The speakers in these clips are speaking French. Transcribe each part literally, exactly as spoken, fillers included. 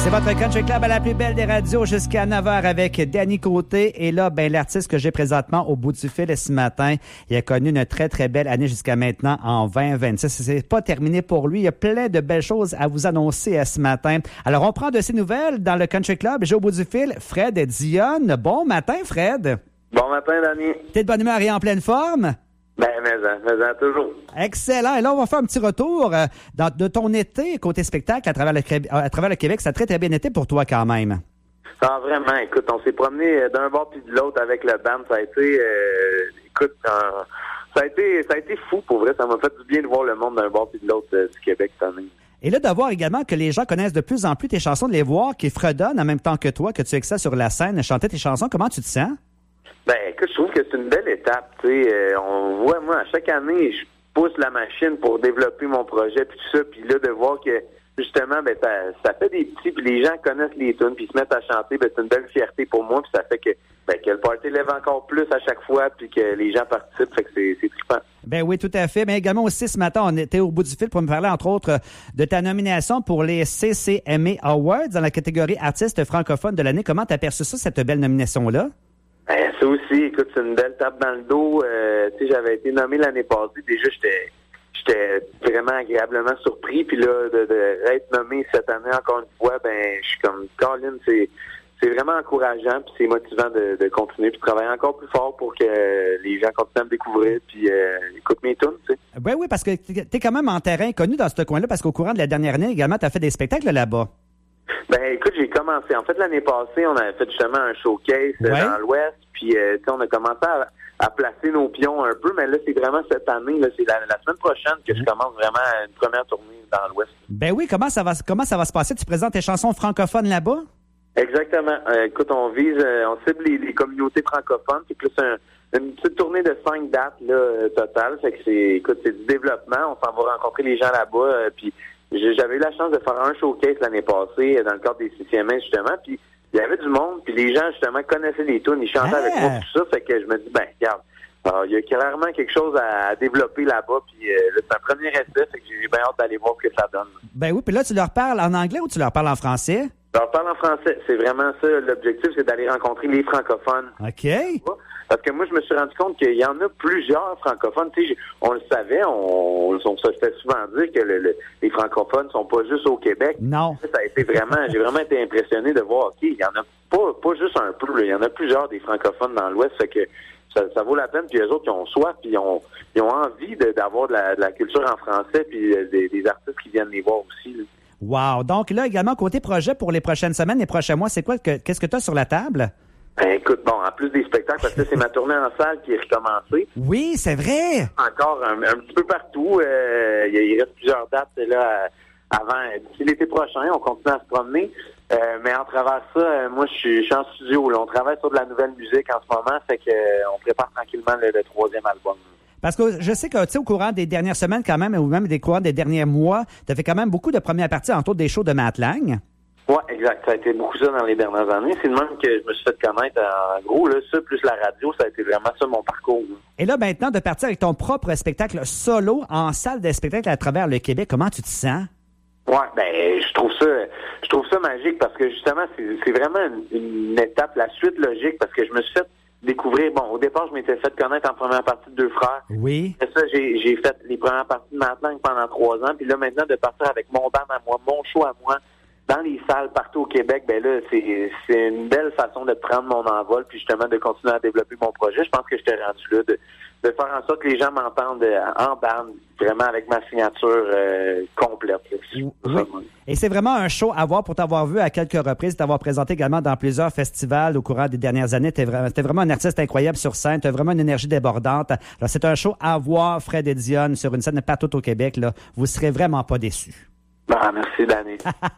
C'est votre Country Club à la plus belle des radios jusqu'à neuf heures avec Danny Côté. Et là, ben l'artiste que j'ai présentement au bout du fil ce matin, il a connu une très, très belle année jusqu'à maintenant en vingt vingt-six. C'est pas terminé pour lui. Il y a plein de belles choses à vous annoncer ce matin. Alors, on prend de ces nouvelles dans le Country Club. J'ai au bout du fil Fred et Dionne. Bon matin, Fred. Bon matin, Danny. T'es de bonne humeur et en pleine forme? Ben, mais, mais toujours. Excellent. Et là, on va faire un petit retour euh, dans, de ton été côté spectacle à travers le, à travers le Québec. Ça a très, très bien été pour toi quand même. Ah, vraiment. Écoute, on s'est promené d'un bord puis de l'autre avec le band. Ça a été, euh, écoute, euh, ça a été, ça a été fou pour vrai. Ça m'a fait du bien de voir le monde d'un bord puis de l'autre euh, du Québec cette année. Et là, de voir également que les gens connaissent de plus en plus tes chansons, de les voir qui fredonnent en même temps que toi, que tu excelles sur la scène, chanter tes chansons. Comment tu te sens? Ben, écoute, je trouve que c'est une belle étape, tu sais. Euh, on voit, moi, à chaque année, je pousse la machine pour développer mon projet, puis tout ça. Puis là, de voir que, justement, ben, ça, ça fait des petits, puis les gens connaissent les tunes, puis ils se mettent à chanter, ben, c'est une belle fierté pour moi, puis ça fait que, ben, que le party lève encore plus à chaque fois, puis que les gens participent, fait que c'est, c'est trippant. Ben oui, tout à fait. Mais également aussi, ce matin, on était au bout du fil pour me parler, entre autres, de ta nomination pour les C C M A Awards dans la catégorie artiste francophone de l'année. Comment t'as perçu ça, cette belle nomination-là? Ben, ça aussi, écoute, c'est une belle tape dans le dos. Euh, tu sais, j'avais été nommé l'année passée. Déjà, j'étais j'étais vraiment agréablement surpris. Puis là, de, de être nommé cette année encore une fois, ben, je suis comme Colin, c'est c'est vraiment encourageant, puis c'est motivant de, de continuer, puis de travailler encore plus fort pour que les gens continuent à me découvrir, puis euh, écoutent mes tunes, tu sais. Ben oui, parce que t'es quand même en terrain connu dans ce coin-là, parce qu'au courant de la dernière année, également, t'as fait des spectacles là-bas. Ben écoute, j'ai commencé. En fait, l'année passée, on avait fait justement un showcase ouais. dans l'Ouest, puis euh, on a commencé à, à placer nos pions un peu, mais là, c'est vraiment cette année, là, c'est la, la semaine prochaine que je commence vraiment une première tournée dans l'Ouest. Ben oui, comment ça va comment ça va se passer? Tu présentes tes chansons francophones là-bas? Exactement. Euh, écoute, on vise, euh, on cible les, les communautés francophones, c'est plus un, une petite tournée de cinq dates là, euh, totale. Fait que c'est, écoute, c'est du développement. On s'en va rencontrer les gens là-bas, euh, puis j'avais eu la chance de faire un showcase l'année passée dans le cadre des C C M S, justement, puis il y avait du monde, puis les gens, justement, connaissaient les tunes, ils chantaient ah. avec moi, tout ça, fait que je me dis, ben, regarde, alors, il y a clairement quelque chose à développer là-bas, puis euh, c'est un premier essai, fait que j'ai bien hâte d'aller voir ce que ça donne. Ben oui, puis là, tu leur parles en anglais ou tu leur parles en français? Je leur parle en français, c'est vraiment ça, l'objectif, c'est d'aller rencontrer les francophones. OK. Parce que moi, je me suis rendu compte qu'il y en a plusieurs francophones. Tu sais, on le savait, on, on se fait souvent dire que le, le, les francophones sont pas juste au Québec. Non. Ça a été vraiment, j'ai vraiment été impressionné de voir, OK, il y en a pas, pas juste un peu, là, il y en a plusieurs des francophones dans l'Ouest, fait que ça, ça vaut la peine. Puis eux autres, ils ont soif, puis ils ont, ils ont envie de, d'avoir de la, de la culture en français, puis des, des artistes qui viennent les voir aussi, là. Wow. Donc là, également, côté projet pour les prochaines semaines, les prochains mois, c'est quoi, que, qu'est-ce que tu as sur la table? Ben, écoute, bon, en plus des spectacles, parce que c'est ma tournée en salle qui est recommencée. Oui, c'est vrai! Encore un, un petit peu partout. Euh, il reste plusieurs dates là avant, d'ici l'été prochain. On continue à se promener. Euh, mais en travers ça, euh, moi, je suis, je suis en studio. Là. On travaille sur de la nouvelle musique en ce moment. Fait que euh, on prépare tranquillement le, le troisième album. Parce que je sais que, tu sais, au courant des dernières semaines quand même, ou même des courants des derniers mois, tu as fait quand même beaucoup de premières parties, entre autres des shows de Matt Lang. Oui, exact. Ça a été beaucoup ça dans les dernières années. C'est le même que je me suis fait connaître. En gros, là, ça, plus la radio, ça a été vraiment ça mon parcours. Là. Et là, maintenant, de partir avec ton propre spectacle solo en salle de spectacle à travers le Québec, comment tu te sens? Ouais, ben, je trouve ça, je trouve ça magique parce que justement, c'est, c'est vraiment une, une étape, la suite logique, parce que je me suis fait découvrir, bon, au départ, je m'étais fait connaître en première partie de Deux Frères. Oui. Après ça, j'ai, j'ai fait les premières parties de Matt Lang pendant trois ans, puis là, maintenant, de partir avec mon band à moi, mon show à moi, dans les salles partout au Québec, ben là, c'est, c'est une belle façon de prendre mon envol, puis justement de continuer à développer mon projet. Je pense que j'étais rendu là, de, de faire en sorte que les gens m'entendent en bande, vraiment avec ma signature euh, complète. Oui. Et c'est vraiment un show à voir pour t'avoir vu à quelques reprises, t'avoir présenté également dans plusieurs festivals au courant des dernières années. T'es, vra- t'es vraiment un artiste incroyable sur scène, t'as vraiment une énergie débordante. Alors, c'est un show à voir, Fred et Dionne, sur une scène partout au Québec. Là. Vous serez vraiment pas déçus. Ah, merci, Danny.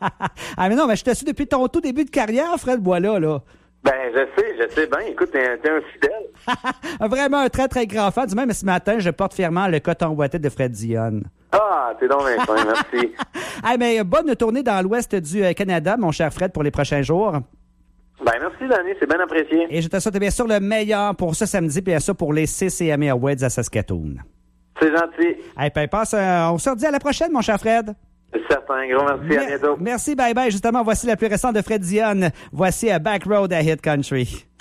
Ah, mais non, mais je te suis depuis ton tout début de carrière, Fred Boileau, là. Ben, je sais, je sais bien. Écoute, t'es, t'es un fidèle. Vraiment un très, très grand fan. Du même, ce matin, je porte fièrement le coton ouaté de Fred Dionne. Ah, t'es donc bien fin, merci. Ah, mais bonne tournée dans l'ouest du Canada, mon cher Fred, pour les prochains jours. Ben, merci, Danny, c'est bien apprécié. Et je te souhaite bien sûr le meilleur pour ce samedi, bien sûr, pour les C C M A Awards à Saskatoon. C'est gentil. Hey, ben, passe, euh, on se redit à la prochaine, mon cher Fred. C'est certain. Gros merci. Me- à bientôt. Merci, bye bye. Justement, voici la plus récente de Fred Dionne. Voici à Back Road à Hit Country.